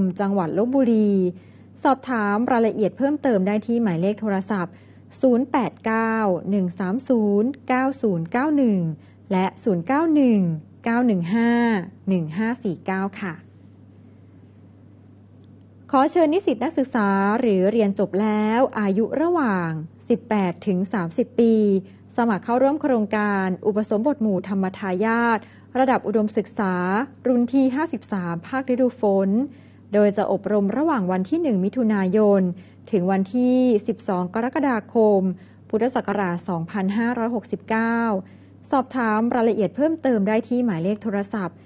จังหวัดลพบุรีสอบถามรายละเอียดเพิ่มเติมได้ที่หมายเลขโทรศัพท์0891309091และ0919151549ค่ะขอเชิญนิสิตนักศึกษาหรือเรียนจบแล้วอายุระหว่าง18ถึง30ปีสมัครเข้าร่วมโครงการอุปสมบทหมู่ธรรมทายาทระดับอุดมศึกษารุ่นที่53ภาคฤดูฝนโดยจะอบรมระหว่างวันที่1มิถุนายนถึงวันที่12กรกฎาคมพุทธศักราช2569สอบถามรายละเอียดเพิ่มเติมได้ที่หมายเลขโทรศัพท์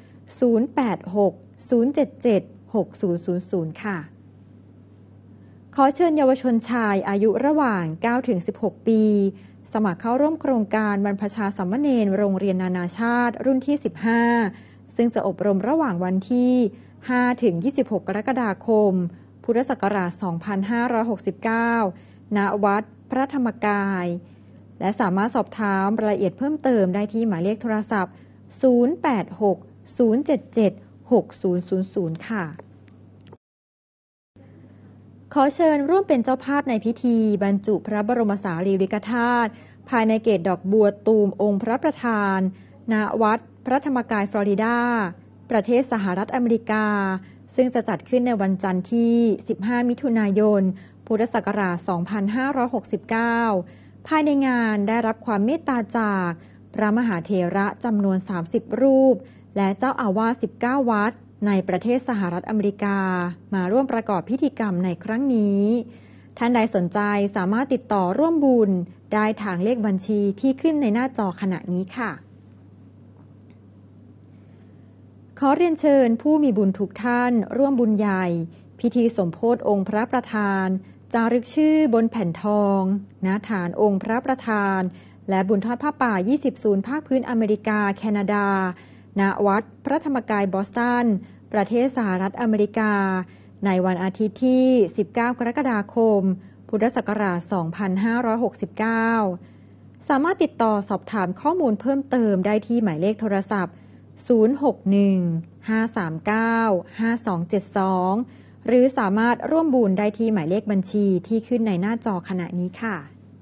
0860776000ค่ะขอเชิญเยาวชนชายอายุระหว่าง9-16ปีสมัครเข้าร่วมโครงการบรรพชาสามเณรโรงเรียนนานาชาติรุ่นที่15ซึ่งจะอบรมระหว่างวันที่5-26กรกฎาคมพุทธศักราช2569ณวัดพระธรรมกายและสามารถสอบถามรายละเอียดเพิ่มเติมได้ที่หมายเลขโทรศัพท์0860776000ค่ะขอเชิญร่วมเป็นเจ้าภาพในพิธีบรรจุพระบรมสารีริกธาตุภายในเกศดอกบัวตูมองค์พระประธานณวัดพระธรรมกายฟลอริดาประเทศสหรัฐอเมริกาซึ่งจะจัดขึ้นในวันจันทร์ที่15มิถุนายนพุทธศักราช2569ภายในงานได้รับความเมตตาจากพระมหาเถระจำนวน30รูปและเจ้าอาวาส19วัดในประเทศสหรัฐอเมริกามาร่วมประกอบพิธีกรรมในครั้งนี้ท่านใดสนใจสามารถติดต่อร่วมบุญได้ทางเลขบัญชีที่ขึ้นในหน้าจอขณะนี้ค่ะขอเรียนเชิญผู้มีบุญทุกท่านร่วมบุญใหญ่พิธีสมโภชองค์พระประธานจารึกชื่อบนแผ่นทองณฐานองค์พระประธานและบุญทอดผ้าป่า20ศูนย์ภาคพื้นอเมริกาแคนาดาณวัดพระธรรมกายบอสตันประเทศสหรัฐอเมริกาในวันอาทิตย์ที่19กรกฎาคมพุทธศักราช2569สามารถติดต่อสอบถามข้อมูลเพิ่มเติมได้ที่หมายเลขโทรศัพท์061-539-5272หรือสามารถร่วมบุญได้ที่หมายเลขบัญชีที่ขึ้นในหน้าจอขณะนี้ค่ะ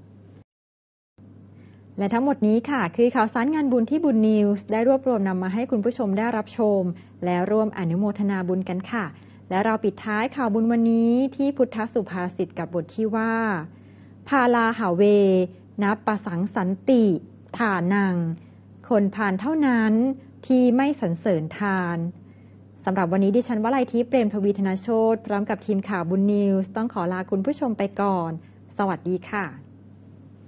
และทั้งหมดนี้ค่ะคือข่าวสารงานบุญที่บุญนิวส์ได้รวบรวมนำมาให้คุณผู้ชมได้รับชมและร่วมอนุโมทนาบุญกันค่ะและเราปิดท้ายข่าวบุญวันนี้ที่พุทธสุภาษิตกับบทที่ว่าพาลาหาเวนับประสังสันติฐานังคนพาลเท่านั้นที่ไม่สรรเสริญทานสำหรับวันนี้ดิฉันวลัยทิพย์เปรมทวีธนโชติพร้อมกับทีมข่าวบุญนิวส์ต้องขอลาคุณผู้ชมไปก่อนสวัสดีค่ะ